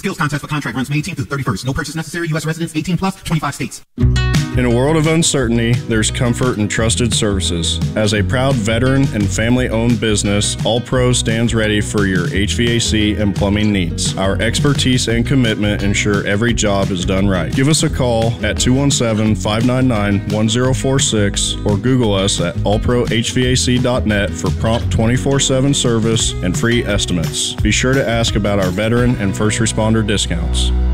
Skills contest for contract runs May 18th to the 31st. No purchase necessary. U.S. residents 18 plus, 25 states. In a world of uncertainty, there's comfort in trusted services. As a proud veteran and family-owned business, All Pro stands ready for your HVAC and plumbing needs. Our expertise and commitment ensure every job is done right. Give us a call at 217-599-1046 or Google us at allprohvac.net for prompt 24/7 service and free estimates. Be sure to ask about our veteran and first responder discounts.